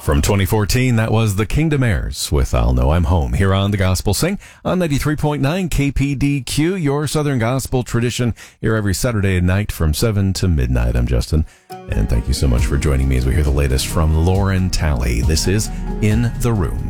From 2014, that was the Kingdom Heirs with I'll Know I'm Home here on The Gospel Sing on 93.9 KPDQ, your Southern Gospel tradition, here every Saturday night from 7 to midnight. I'm Justin, and thank you so much for joining me as we hear the latest from Lauren Talley. This is In the Room.